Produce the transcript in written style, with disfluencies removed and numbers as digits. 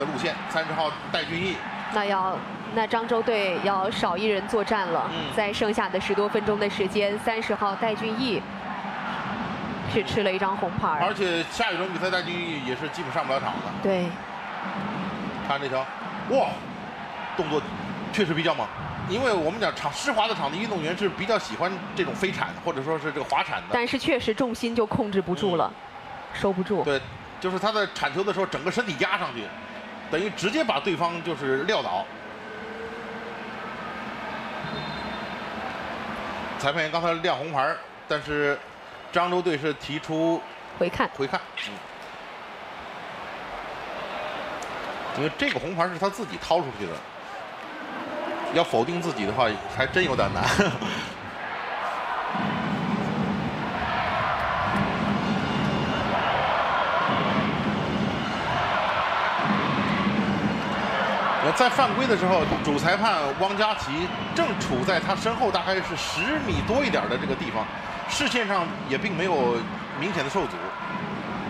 路线，30号戴俊毅。 那漳州队要少一人作战了，在剩下的10多分钟的时间，30号戴俊毅是吃了一张红牌， 而且下一轮比赛戴俊毅也是基本上不了场的。 对， 看这条，哇，动作确实比较猛。因为我们讲湿滑的场地运动员是比较喜欢这种飞铲或者说是这个滑铲的， 但是确实重心就控制不住了，收不住。 对，就是他在铲球的时候，整个身体压上去，等于直接把对方就是撂倒。裁判员刚才亮红牌，但是漳州队是提出回看。 因为这个红牌是他自己掏出去的。要否定自己的话，还真有点难。在犯规的时候，主裁判汪佳琪正处在他身后，大概是10米多一点的这个地方，视线上也并没有明显的受阻。